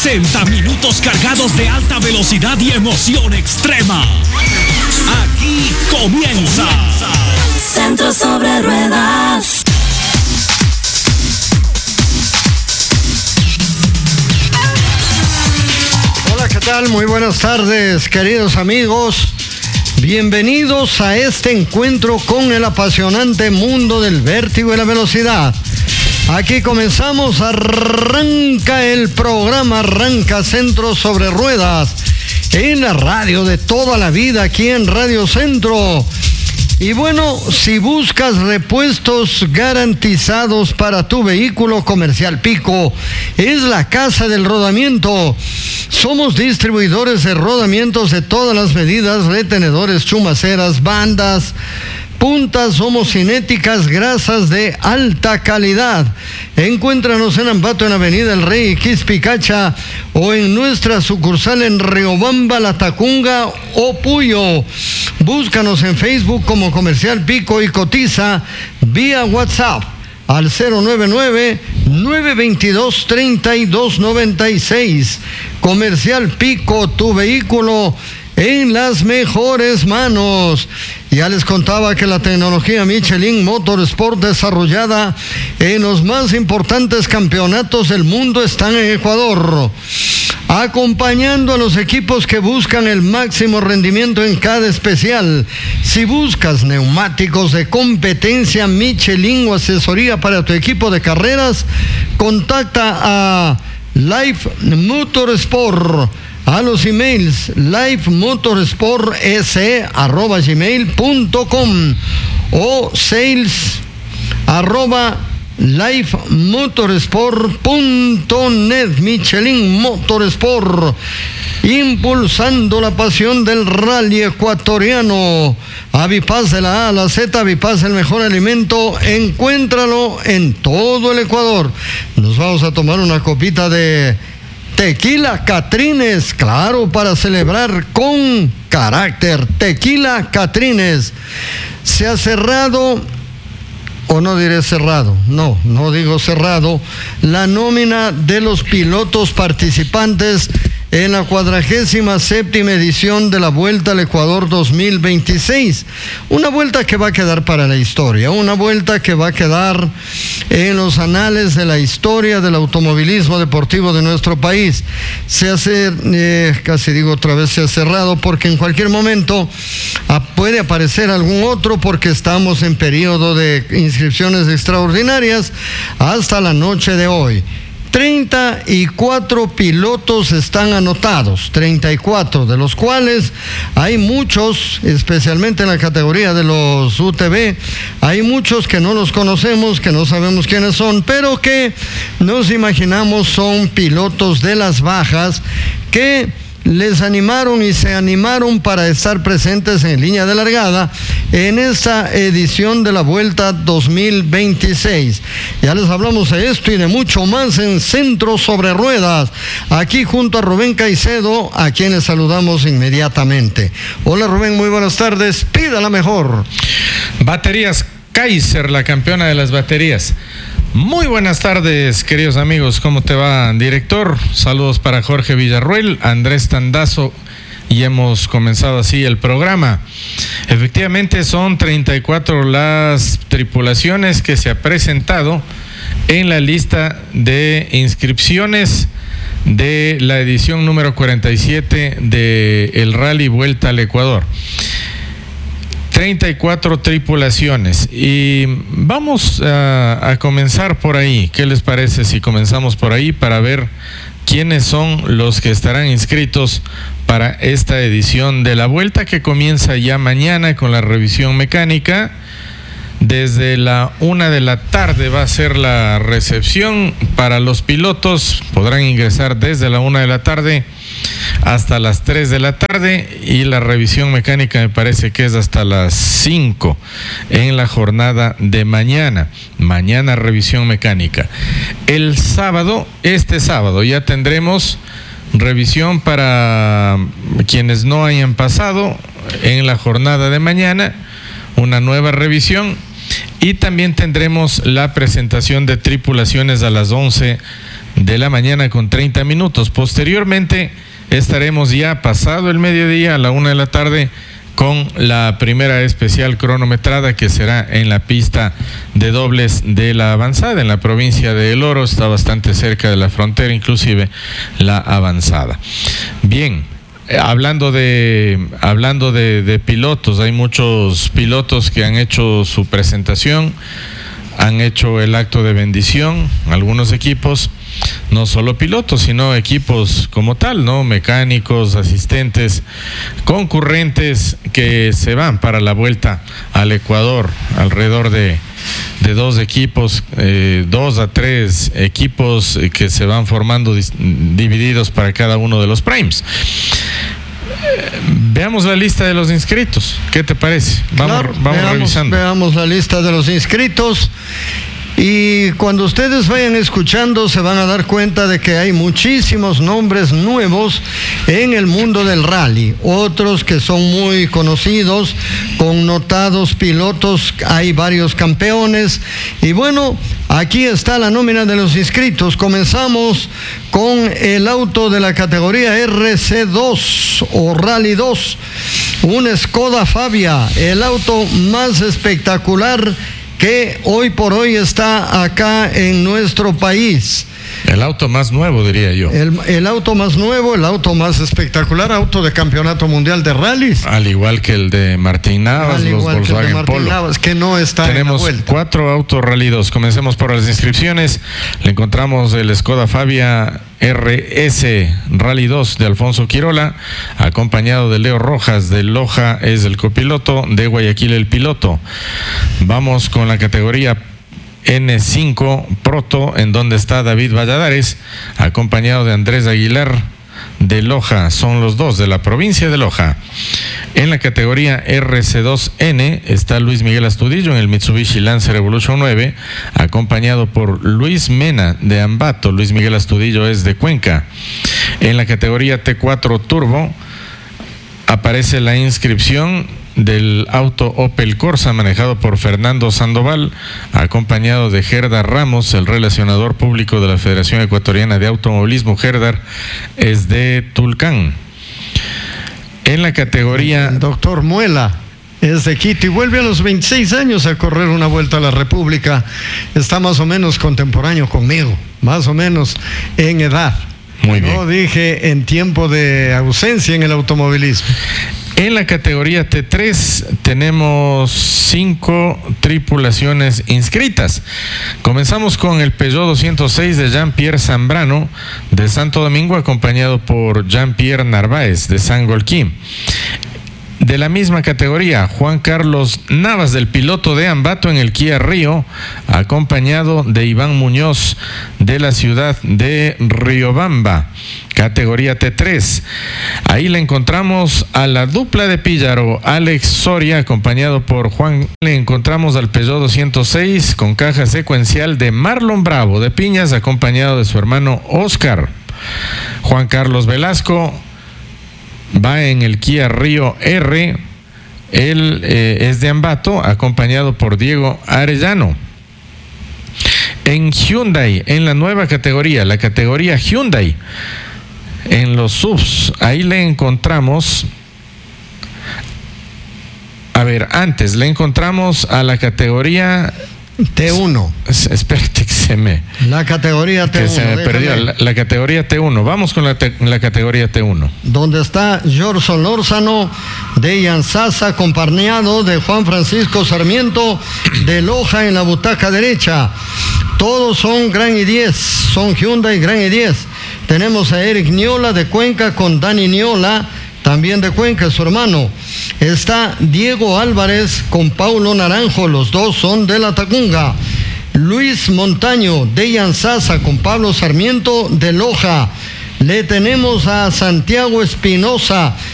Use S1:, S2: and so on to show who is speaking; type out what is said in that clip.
S1: 60 minutos cargados de alta velocidad y emoción extrema. Aquí comienza
S2: Centro sobre Ruedas.
S3: Hola, ¿qué tal? Muy buenas tardes, queridos amigos. Bienvenidos a este encuentro con el apasionante mundo del vértigo y la velocidad. Aquí comenzamos, arranca el programa, arranca Centro sobre Ruedas, en la radio de toda la vida, aquí en Radio Centro. Y bueno, si buscas repuestos garantizados para tu vehículo, Comercial Pico es la casa del rodamiento. Somos distribuidores de rodamientos de todas las medidas, retenedores, chumaceras, bandas, puntas homocinéticas, grasas de alta calidad. Encuéntranos en Ambato, en Avenida El Rey, Quispicacha, o en nuestra sucursal en Riobamba, La Tacunga o Puyo. Búscanos en Facebook como Comercial Pico y cotiza vía WhatsApp al 099-922-3296. Comercial Pico, tu vehículo en las mejores manos. Ya les contaba que la tecnología Michelin Motorsport, desarrollada en los más importantes campeonatos del mundo, está en Ecuador, acompañando a los equipos que buscan el máximo rendimiento en cada especial. Si buscas neumáticos de competencia Michelin o asesoría para tu equipo de carreras, contacta a Life Motorsport a los emails lifemotorsportse@gmail.com o sales@lifemotorsport.net. Michelin Motorsport, impulsando la pasión del rally ecuatoriano. Avipaz de la A a la Z, Avipaz, el mejor alimento, encuéntralo en todo el Ecuador. Nos vamos a tomar una copita de Tequila Catrines, claro, para celebrar con carácter. Tequila Catrines. Se ha cerrado, o no diré cerrado, no digo cerrado, la nómina de los pilotos participantes en la 47ª edición de la Vuelta al Ecuador 2026. Una vuelta que va a quedar para la historia, una vuelta que va a quedar en los anales de la historia del automovilismo deportivo de nuestro país. Se hace, casi digo otra vez se ha cerrado, porque en cualquier momento puede aparecer algún otro, porque estamos en periodo de inscripciones extraordinarias hasta la noche de hoy. 34 pilotos están anotados, 34, de los cuales hay muchos, especialmente en la categoría de los UTV, hay muchos que no los conocemos, que no sabemos quiénes son, pero que nos imaginamos son pilotos de las bajas que les animaron y se animaron para estar presentes en línea de largada en esta edición de la Vuelta 2026. Ya les hablamos de esto y de mucho más en Centro sobre Ruedas, aquí junto a Rubén Caicedo, a quienes saludamos inmediatamente. Hola Rubén, muy buenas tardes, pida la mejor.
S4: Baterías Kaiser, la campeona de las baterías. Muy buenas tardes, queridos amigos, ¿cómo te va, director? Saludos para Jorge Villarruel, Andrés Tandazo, y hemos comenzado así el programa. Efectivamente son 34 las tripulaciones que se ha presentado en la lista de inscripciones de la edición número 47 del Rally Vuelta al Ecuador. 34 tripulaciones, y vamos a comenzar por ahí. ¿Qué les parece si comenzamos por ahí para ver quiénes son los que estarán inscritos para esta edición de la Vuelta, que comienza ya mañana con la revisión mecánica? Desde la 1 de la tarde va a ser la recepción para los pilotos. Podrán ingresar desde la 1 de la tarde hasta las 3 de la tarde, y la revisión mecánica me parece que es hasta las 5 en la jornada de mañana. Mañana revisión mecánica. El sábado, este sábado, ya tendremos revisión para quienes no hayan pasado en la jornada de mañana, una nueva revisión, y también tendremos la presentación de tripulaciones a las 11 de la mañana con 30 minutos. Posteriormente estaremos ya pasado el mediodía a la 1 de la tarde con la primera especial cronometrada, que será en la pista de dobles de La Avanzada, en la provincia de El Oro. Está bastante cerca de la frontera, inclusive La Avanzada. Bien, hablando de pilotos, hay muchos pilotos que han hecho su presentación, han hecho el acto de bendición, algunos equipos, no solo pilotos, sino equipos como tal, ¿no? Mecánicos, asistentes, concurrentes que se van para la vuelta al Ecuador, alrededor de 2 equipos, 2 a 3 equipos que se van formando divididos para cada uno de los primes. Veamos la lista de los inscritos. ¿Qué te parece? Vamos revisando.
S3: Veamos la lista de los inscritos. Y cuando ustedes vayan escuchando se van a dar cuenta de que hay muchísimos nombres nuevos en el mundo del rally, otros que son muy conocidos, connotados pilotos, hay varios campeones. Y bueno, aquí está la nómina de los inscritos. Comenzamos con el auto de la categoría RC2 o Rally 2, un Skoda Fabia, el auto más espectacular que hoy por hoy está acá en nuestro país.
S4: El auto más nuevo, diría yo.
S3: El auto más nuevo, el auto más espectacular, auto de campeonato mundial de rallies.
S4: Al igual que el de Martín Navas, los Volkswagen Polo.
S3: Navas, que no está
S4: Tenemos
S3: en la vuelta.
S4: 4 autos Rally 2. Comencemos por las inscripciones. Le encontramos el Skoda Fabia RS Rally 2 de Alfonso Quirola, acompañado de Leo Rojas. De Loja es el copiloto, de Guayaquil el piloto. Vamos con la categoría N5 Proto, en donde está David Valladares, acompañado de Andrés Aguilar de Loja. Son los dos de la provincia de Loja. En la categoría RC2N está Luis Miguel Astudillo en el Mitsubishi Lancer Evolution 9, acompañado por Luis Mena de Ambato. Luis Miguel Astudillo es de Cuenca. En la categoría T4 Turbo aparece la inscripción del auto Opel Corsa manejado por Fernando Sandoval, acompañado de Gerdar Ramos, el relacionador público de la Federación Ecuatoriana de Automovilismo. Gerdar es de Tulcán. En la categoría...
S3: El doctor Muela es de Quito y vuelve a los 26 años a correr una vuelta a la República. Está más o menos contemporáneo conmigo, más o menos en edad.
S4: Muy bien.
S3: No dije en tiempo de ausencia en el automovilismo.
S4: En la categoría T3 tenemos 5 tripulaciones inscritas. Comenzamos con el Peugeot 206 de Jean-Pierre Zambrano de Santo Domingo, acompañado por Jean-Pierre Narváez de Sangolquí. De la misma categoría, Juan Carlos Navas, del piloto de Ambato en el Kia Río, acompañado de Iván Muñoz de la ciudad de Riobamba. Categoría T3. Ahí le encontramos a la dupla de Píllaro, Alex Soria, acompañado por Juan. Le encontramos al Peugeot 206 con caja secuencial de Marlon Bravo de Piñas, acompañado de su hermano Oscar. Juan Carlos Velasco va en el Kia Río R. Él es de Ambato, acompañado por Diego Arellano. En Hyundai, en la nueva categoría, la categoría Hyundai, en los subs, ahí le encontramos... antes le encontramos a la categoría...
S3: T1.
S4: Espérate que se me...
S3: La categoría T1.
S4: Que se me perdió. La categoría T1. Vamos con la categoría T1.
S3: Donde está George Solórzano de Yanzasa, acompañado de Juan Francisco Sarmiento de Loja en la butaca derecha. Todos son Gran i10, son Hyundai Gran i10. Tenemos a Eric Niola de Cuenca con Dani Niola, también de Cuenca, su hermano. Está Diego Álvarez con Paulo Naranjo, los dos son de La Tacunga. Luis Montaño de Yanzasa con Pablo Sarmiento de Loja. Le tenemos a Santiago Espinosa